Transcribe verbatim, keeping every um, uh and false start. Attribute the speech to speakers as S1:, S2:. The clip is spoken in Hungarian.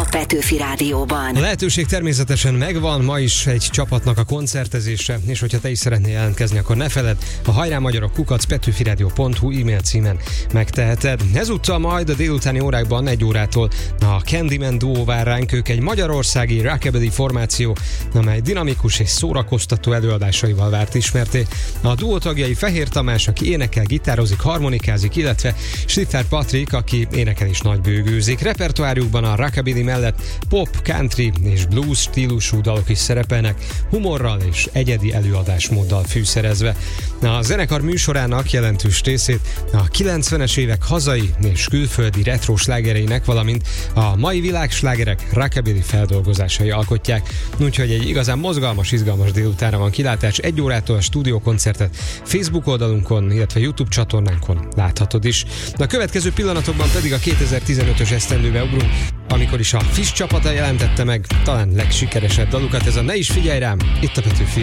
S1: Petőfi Rádióban.
S2: A lehetőség természetesen megvan, ma is egy csapatnak a koncertezésre, és hogyha te is szeretnél jelentkezni, akkor ne feledd, a hajrá magyarok kukac petőfiradio pont hu e-mail címen megteheted. Ezúttal majd a délutáni órákban egy órától a Candyman duó vár ránk, ők egy magyarországi rockabilly formáció, amely dinamikus és szórakoztató előadásaival várt ismerté. A duó tagjai Fehér Tamás, aki énekel, gitározik, harmonikázik, illetve Schiffer Patrik, aki énekel és nagybőgőzik. Repertoárjukban a rockabilly mellett pop, country és blues stílusú dalok is szerepelnek, humorral és egyedi előadásmóddal fűszerezve. A zenekar műsorának jelentős részét a kilencvenes évek hazai és külföldi retro slágereinek, valamint a mai világslágerek rockabilly feldolgozásai alkotják. Úgyhogy egy igazán mozgalmas, izgalmas délutánra van kilátás. Egy órától a stúdiókoncertet Facebook oldalunkon, illetve YouTube csatornánkon láthatod is. De a következő pillanatokban pedig a kétezer-tizenötös esztendőbe ugrunk, amikor is a Fish csapata jelentette meg talán legsikeresebb dalukat, ez a Ne is figyelj rám, itt a Petőfi